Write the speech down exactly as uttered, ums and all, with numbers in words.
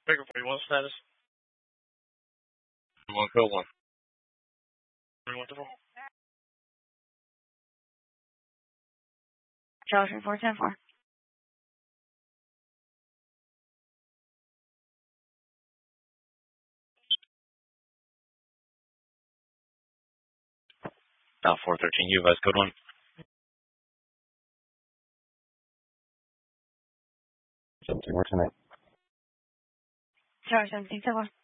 Baker forty-one status. One code one. forty-one to four. Charlie four ten four. Now four thirteen. You advise code one. Seventeen more tonight. Charlie seventeen ten four.